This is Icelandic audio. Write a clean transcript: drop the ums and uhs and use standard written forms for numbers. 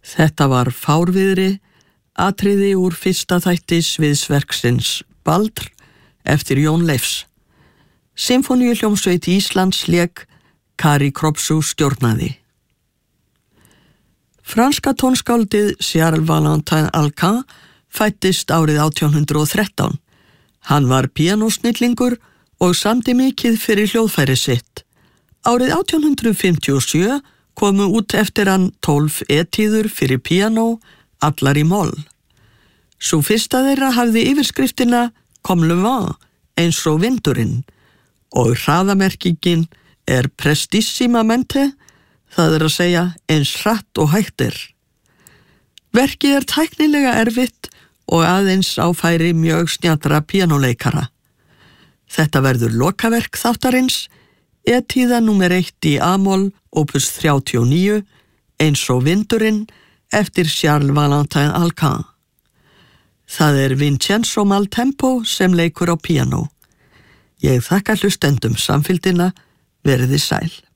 Þetta var fárviðri, atriði úr fyrsta þætti sviðsverksins Baldr eftir Jón Leifs. Sinfóníuhljómsveit Íslands lék, Kari Kropsu stjórnaði. Franska tónskáldið Charles Valentin Alcan fæddist árið 1813. Hann var píanósnillingur og samdi mikið fyrir hljóðfæri sitt. Árið 1857 komu út eftir hann 12 etíður fyrir píanó, allar í moll. Sú fyrsta þeirra hafði yfirskriftina Comme le vent, eins og vindurinn, og hraðamerkingin prestissimamente, það að segja eins hratt og hægt Verkið tæknilega erfitt og aðeins á færi mjög snjallra píanóleikara. Þetta verður lokaverk þáttarins, etíða númer 1 í A-moll, opus 39, eins og vindurinn, eftir Charles Valentin Alcan. Það Vincenzo Maltempo sem leikur á píanó. Ég þakka hlustendum samfylgdina, veriði sæl.